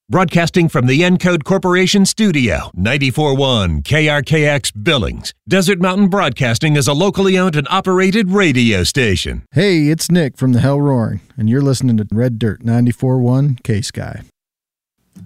Broadcasting from the Encode Corporation studio, 94.1 KRKX Billings. Desert Mountain Broadcasting is a locally owned and operated radio station. Hey, it's Nick from the Hell Roaring, and you're listening to Red Dirt 94.1 K-Sky.